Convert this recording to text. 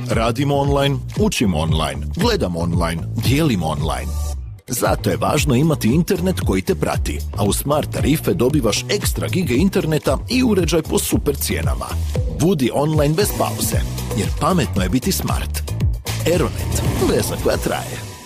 Radimo online, učimo online, gledamo online, dijelimo online. Zato je važno imati internet koji te prati, a u Smart tarife dobivaš ekstra gige interneta i uređaj po super cijenama. Budi online bez pauze, jer pametno je biti smart. Aeronet, veza koja traje.